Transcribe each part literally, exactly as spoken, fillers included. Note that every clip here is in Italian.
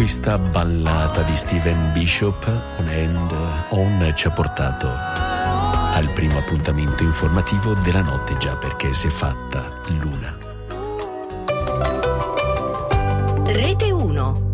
Questa ballata di Steven Bishop, On and On, ci ha portato al primo appuntamento informativo della notte, già perché si è fatta l'una. Rete uno.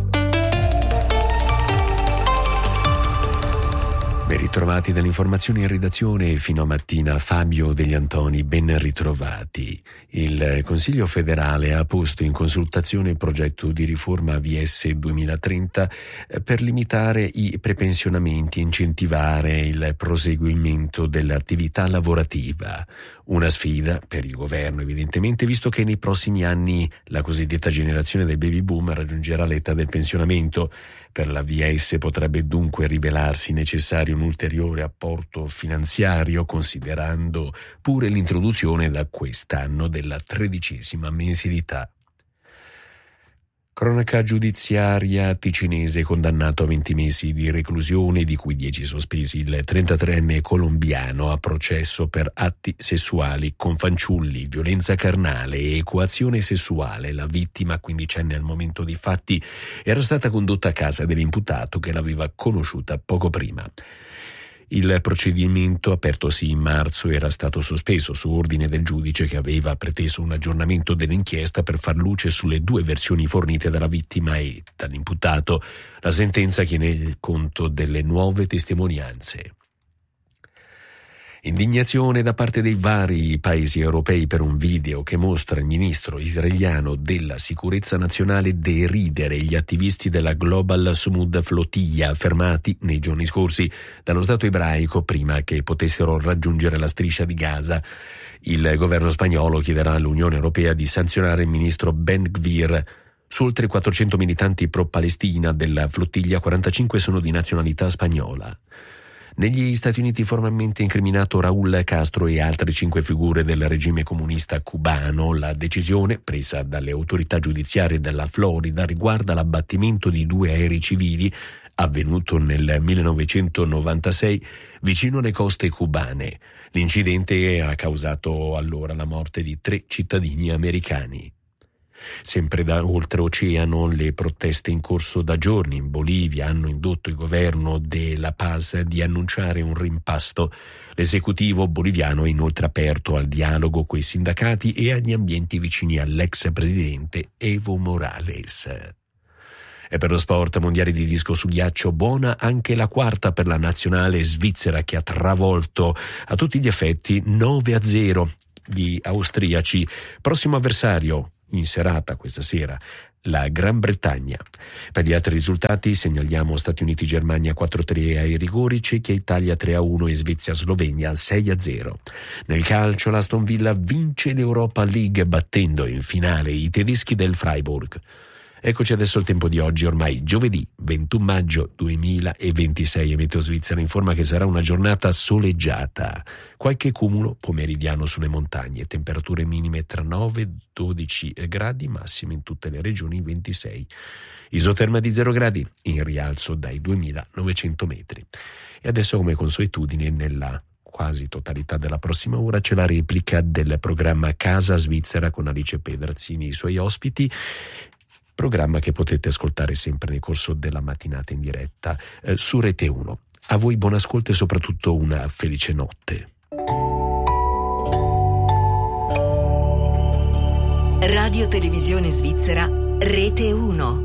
Ben ritrovati dalle informazioni in redazione fino a mattina. Fabio Degli Antoni, ben ritrovati. Il Consiglio federale ha posto in consultazione il progetto di riforma V S duemilatrenta per limitare i prepensionamenti e incentivare il proseguimento dell'attività lavorativa. Una sfida per il governo, evidentemente, visto che nei prossimi anni la cosiddetta generazione del baby boom raggiungerà l'età del pensionamento. Per la V S potrebbe dunque rivelarsi necessario un ulteriore apporto finanziario, considerando pure l'introduzione da quest'anno della tredicesima mensilità. Cronaca giudiziaria: ticinese condannato a venti mesi di reclusione, di cui dieci sospesi, il trentatreenne colombiano a processo per atti sessuali con fanciulli, violenza carnale e coazione sessuale. La vittima, quindicenne al momento dei fatti, era stata condotta a casa dell'imputato che l'aveva conosciuta poco prima. Il procedimento, apertosi in marzo, era stato sospeso su ordine del giudice, che aveva preteso un aggiornamento dell'inchiesta per far luce sulle due versioni fornite dalla vittima e dall'imputato. La sentenza tiene conto delle nuove testimonianze. Indignazione da parte dei vari paesi europei per un video che mostra il ministro israeliano della sicurezza nazionale deridere gli attivisti della Global Sumud Flotilla fermati nei giorni scorsi dallo Stato ebraico prima che potessero raggiungere la striscia di Gaza. Il governo spagnolo chiederà all'Unione Europea di sanzionare il ministro Ben Gvir. Su oltre quattrocento militanti pro-Palestina della flottiglia, quarantacinque sono di nazionalità spagnola. Negli Stati Uniti formalmente incriminato Raúl Castro e altre cinque figure del regime comunista cubano. La decisione, presa dalle autorità giudiziarie della Florida, riguarda l'abbattimento di due aerei civili avvenuto nel millenovecentonovantasei vicino alle coste cubane. L'incidente ha causato allora la morte di tre cittadini americani. Sempre da oltreoceano, le proteste in corso da giorni in Bolivia hanno indotto il governo de La Paz di annunciare un rimpasto. L'esecutivo boliviano è inoltre aperto al dialogo coi sindacati e agli ambienti vicini all'ex presidente Evo Morales. E per lo sport, mondiali di disco su ghiaccio, buona anche la quarta per la nazionale svizzera, che ha travolto a tutti gli effetti nove a zero gli austriaci. Prossimo avversario in serata questa sera, la Gran Bretagna. Per gli altri risultati segnaliamo Stati Uniti-Germania quattro a tre ai rigori, Cechia-Italia tre a uno e Svezia-Slovenia sei a zero. Nel calcio l'Aston Villa vince l'Europa League battendo in finale i tedeschi del Freiburg. Eccoci adesso il tempo di oggi, ormai giovedì ventuno maggio duemilaventisei, e Meteo Svizzera informa che sarà una giornata soleggiata, qualche cumulo pomeridiano sulle montagne, temperature minime tra nove e dodici gradi, massime in tutte le regioni ventisei. Isoterma di zero gradi, in rialzo dai duemilanovecento metri. E adesso, come consuetudine, nella quasi totalità della prossima ora c'è la replica del programma Casa Svizzera con Alice Pedrazzini e i suoi ospiti, programma che potete ascoltare sempre nel corso della mattinata in diretta eh, su Rete uno. A voi buon ascolto e soprattutto una felice notte. Radio Televisione Svizzera, Rete uno.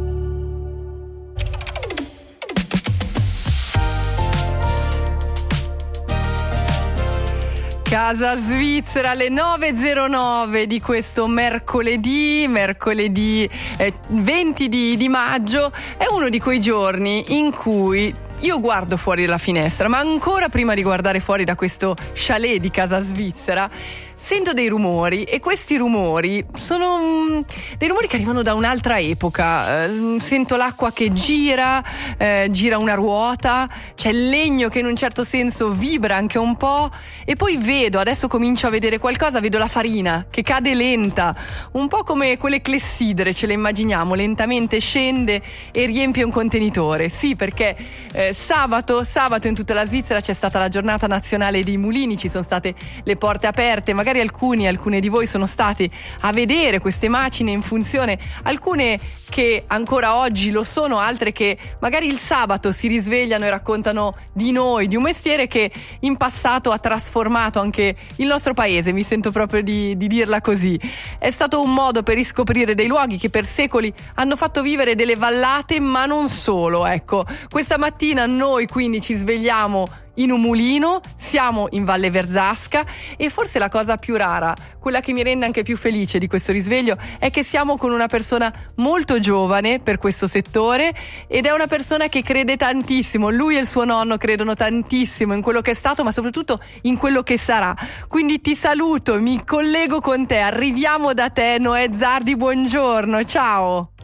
Casa Svizzera alle nove e zero nove di questo mercoledì, mercoledì eh, venti di, di maggio. È uno di quei giorni in cui io guardo fuori dalla finestra, ma ancora prima di guardare fuori da questo chalet di Casa Svizzera sento dei rumori, e questi rumori sono mm, dei rumori che arrivano da un'altra epoca. Eh, sento l'acqua che gira, eh, gira una ruota, c'è il legno che in un certo senso vibra anche un po', e poi vedo, adesso comincio a vedere qualcosa, vedo la farina che cade lenta, un po' come quelle clessidre, ce le immaginiamo, lentamente scende e riempie un contenitore. Sì, perché eh, Eh, sabato, sabato in tutta la Svizzera c'è stata la giornata nazionale dei mulini, ci sono state le porte aperte, magari alcuni, alcune di voi sono stati a vedere queste macine in funzione, alcune che ancora oggi lo sono, altre che magari il sabato si risvegliano e raccontano di noi, di un mestiere che in passato ha trasformato anche il nostro paese, mi sento proprio di, di dirla così. È stato un modo per riscoprire dei luoghi che per secoli hanno fatto vivere delle vallate, ma non solo, ecco. Questa mattina noi quindi ci svegliamo in un mulino, siamo in Valle Verzasca e forse la cosa più rara, quella che mi rende anche più felice di questo risveglio, è che siamo con una persona molto giovane per questo settore ed è una persona che crede tantissimo. Lui e il suo nonno credono tantissimo in quello che è stato, ma soprattutto in quello che sarà. Quindi ti saluto, mi collego con te, arriviamo da te. Noè Zardi, buongiorno, ciao.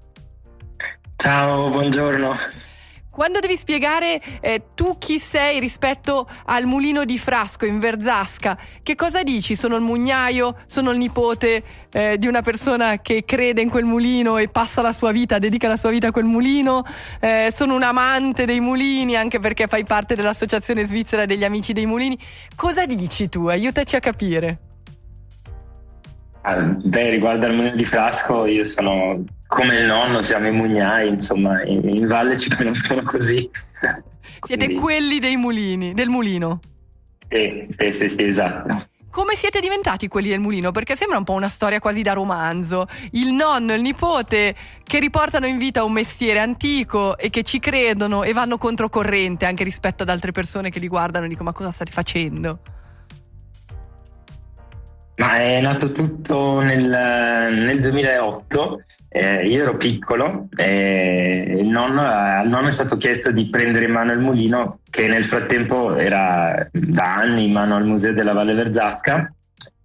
Ciao, buongiorno. Quando devi spiegare eh, tu chi sei rispetto al mulino di Frasco in Verzasca, che cosa dici? Sono il mugnaio? Sono il nipote eh, di una persona che crede in quel mulino e passa la sua vita, dedica la sua vita a quel mulino? Eh, sono un amante dei mulini, anche perché fai parte dell'Associazione Svizzera degli Amici dei Mulini. Cosa dici tu? Aiutaci a capire. Ah, beh, riguardo al mulino di Frasco, io sono come il nonno, siamo i mugnai, insomma, in, in valle ci conoscono così. Siete Quindi, quelli dei mulini, del mulino? Sì, sì, sì, sì, esatto. Come siete diventati quelli del mulino? Perché sembra un po' una storia quasi da romanzo. Il nonno e il nipote che riportano in vita un mestiere antico e che ci credono e vanno controcorrente anche rispetto ad altre persone che li guardano e dicono: ma cosa state facendo? Ma è nato tutto nel, nel duemilaotto, eh, io ero piccolo e il nonno, al nonno è stato chiesto di prendere in mano il mulino, che nel frattempo era da anni in mano al Museo della Valle Verzasca,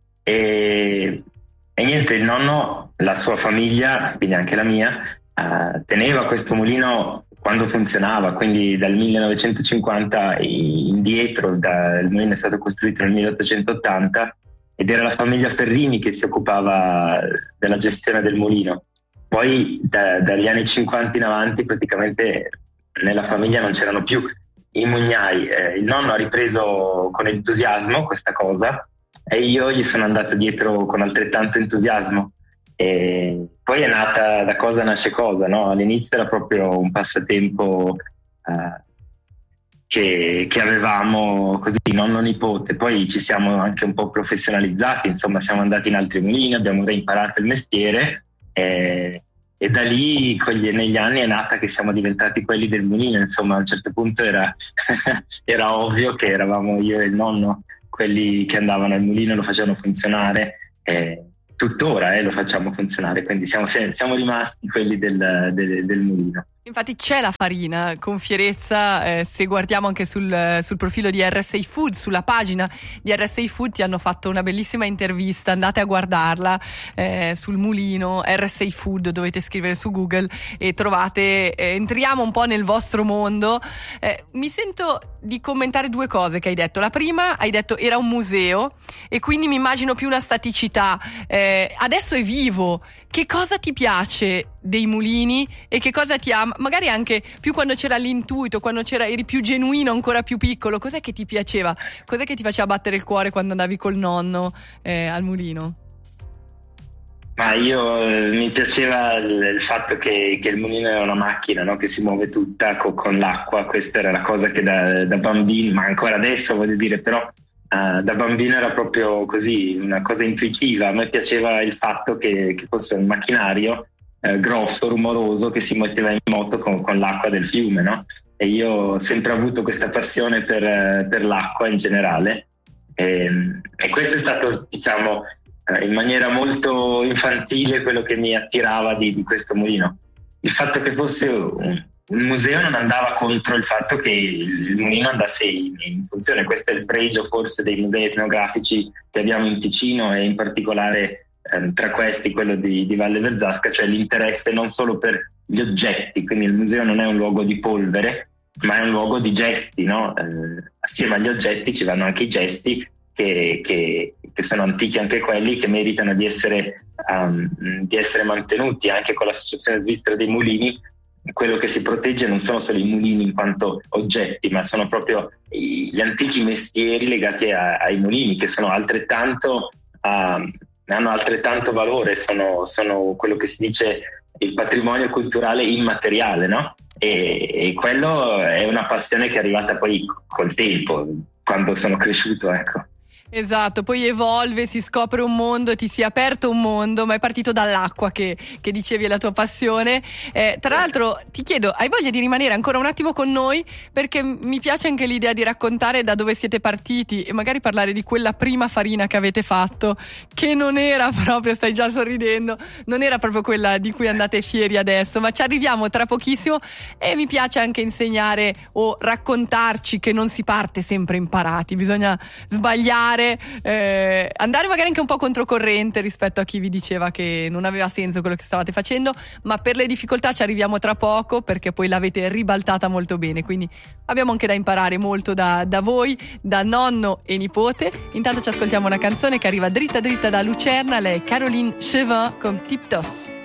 e, e niente, il nonno, la sua famiglia, quindi anche la mia, eh, teneva questo mulino quando funzionava, quindi dal millenovecentocinquanta indietro. Da, il mulino è stato costruito nel milleottocentottanta ed era la famiglia Ferrini che si occupava della gestione del mulino. Poi da, dagli anni cinquanta in avanti praticamente nella famiglia non c'erano più i mugnai. Eh, il nonno ha ripreso con entusiasmo questa cosa e io gli sono andato dietro con altrettanto entusiasmo. E poi è nata, da cosa nasce cosa, no? All'inizio era proprio un passatempo eh, Che, che avevamo così, nonno nipote. Poi ci siamo anche un po' professionalizzati, insomma siamo andati in altri mulini, abbiamo reimparato il mestiere e, e da lì con gli, negli anni è nata che siamo diventati quelli del mulino. Insomma a un certo punto era, era ovvio che eravamo io e il nonno quelli che andavano al mulino e lo facevano funzionare, e tuttora eh, lo facciamo funzionare, quindi siamo, siamo rimasti quelli del, del, del mulino. Infatti c'è la farina con fierezza, eh, se guardiamo anche sul, sul profilo di R S A Food, sulla pagina di R S A Food ti hanno fatto una bellissima intervista, andate a guardarla eh, sul mulino, R S A Food, dovete scrivere su Google e trovate, eh, entriamo un po' nel vostro mondo. Eh, mi sento di commentare due cose che hai detto. La prima, hai detto era un museo e quindi mi immagino più una staticità, eh, adesso è vivo. Che cosa ti piace dei mulini e che cosa ti ama? Magari anche più quando c'era l'intuito, quando c'era, eri più genuino, ancora più piccolo. Cos'è che ti piaceva? Cos'è che ti faceva battere il cuore quando andavi col nonno eh, al mulino? Ma io eh, mi piaceva il, il fatto che, che il mulino è una macchina, no? Che si muove tutta co, con l'acqua. Questa era la cosa che da, da bambino, ma ancora adesso voglio dire, però Uh, da bambino era proprio così, una cosa intuitiva. A me piaceva il fatto che, che fosse un macchinario eh, grosso, rumoroso, che si metteva in moto con, con l'acqua del fiume, no? E io ho sempre avuto questa passione per, per l'acqua in generale, e, e questo è stato, diciamo, eh, in maniera molto infantile quello che mi attirava di, di questo mulino. Il fatto che fosse un Il museo non andava contro il fatto che il mulino andasse in, in funzione. Questo è il pregio forse dei musei etnografici che abbiamo in Ticino, e in particolare ehm, tra questi quello di, di Valle Verzasca, cioè l'interesse non solo per gli oggetti. Quindi il museo non è un luogo di polvere, ma è un luogo di gesti, no? Eh, assieme agli oggetti ci vanno anche i gesti che, che, che sono antichi anche quelli, che meritano di essere, um, di essere mantenuti. Anche con l'Associazione Svizzera dei Mulini quello che si protegge non sono solo i mulini in quanto oggetti, ma sono proprio gli antichi mestieri legati a, ai mulini, che sono altrettanto uh, hanno altrettanto valore, sono, sono quello che si dice il patrimonio culturale immateriale, no? E, e quello è una passione che è arrivata poi col tempo, quando sono cresciuto, ecco. Esatto, poi evolve, si scopre un mondo, ti si è aperto un mondo, ma è partito dall'acqua che, che dicevi è la tua passione. Eh, tra l'altro ti chiedo, hai voglia di rimanere ancora un attimo con noi? Perché mi piace anche l'idea di raccontare da dove siete partiti e magari parlare di quella prima farina che avete fatto, che non era proprio, stai già sorridendo, non era proprio quella di cui andate fieri adesso, ma ci arriviamo tra pochissimo. E mi piace anche insegnare o raccontarci che non si parte sempre imparati, bisogna sbagliare, Eh, andare magari anche un po' controcorrente rispetto a chi vi diceva che non aveva senso quello che stavate facendo, ma per le difficoltà ci arriviamo tra poco, perché poi l'avete ribaltata molto bene, quindi abbiamo anche da imparare molto da, da voi, da nonno e nipote. Intanto ci ascoltiamo una canzone che arriva dritta dritta da Lucerna, lei è Caroline Chevin con Tiptos.